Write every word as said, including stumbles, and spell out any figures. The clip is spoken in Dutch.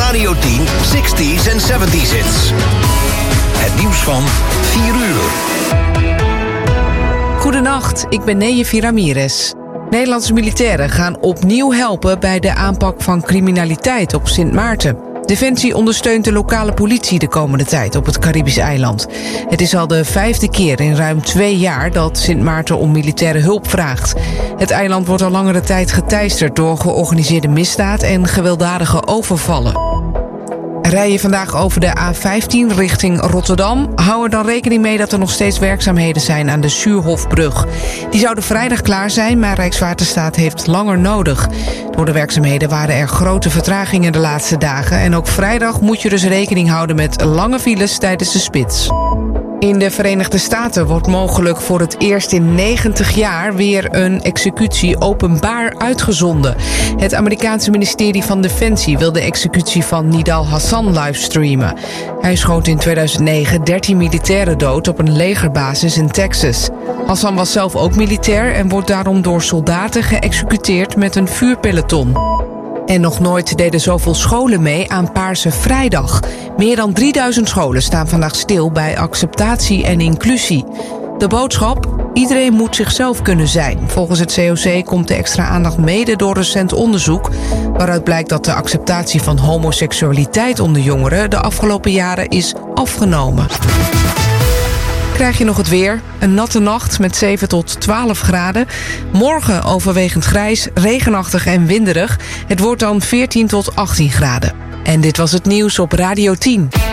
Radio tien zestig's en zeventig's hits. Het nieuws van vier uur. Goedenacht, ik ben Neyefi Ramirez. Nederlandse militairen gaan opnieuw helpen bij de aanpak van criminaliteit op Sint Maarten. Defensie ondersteunt de lokale politie de komende tijd op het Caribisch eiland. Het is al de vijfde keer in ruim twee jaar dat Sint Maarten om militaire hulp vraagt. Het eiland wordt al langere tijd geteisterd door georganiseerde misdaad en gewelddadige overvallen. Rij je vandaag over de A vijftien richting Rotterdam? Hou er dan rekening mee dat er nog steeds werkzaamheden zijn aan de Suurhofbrug. Die zouden vrijdag klaar zijn, maar Rijkswaterstaat heeft langer nodig. Door de werkzaamheden waren er grote vertragingen de laatste dagen. En ook vrijdag moet je dus rekening houden met lange files tijdens de spits. In de Verenigde Staten wordt mogelijk voor het eerst in negentig jaar weer een executie openbaar uitgezonden. Het Amerikaanse ministerie van Defensie wil de executie van Nidal Hassan livestreamen. Hij schoot in tweeduizend negen dertien militairen dood op een legerbasis in Texas. Hassan was zelf ook militair en wordt daarom door soldaten geëxecuteerd met een vuurpeloton. En nog nooit deden zoveel scholen mee aan Paarse Vrijdag. Meer dan drieduizend scholen staan vandaag stil bij acceptatie en inclusie. De boodschap? Iedereen moet zichzelf kunnen zijn. Volgens het C O C komt de extra aandacht mede door recent onderzoek, waaruit blijkt dat de acceptatie van homoseksualiteit onder jongeren de afgelopen jaren is afgenomen. Krijg je nog het weer. Een natte nacht met zeven tot twaalf graden. Morgen overwegend grijs, regenachtig en winderig. Het wordt dan veertien tot achttien graden. En dit was het nieuws op Radio tien.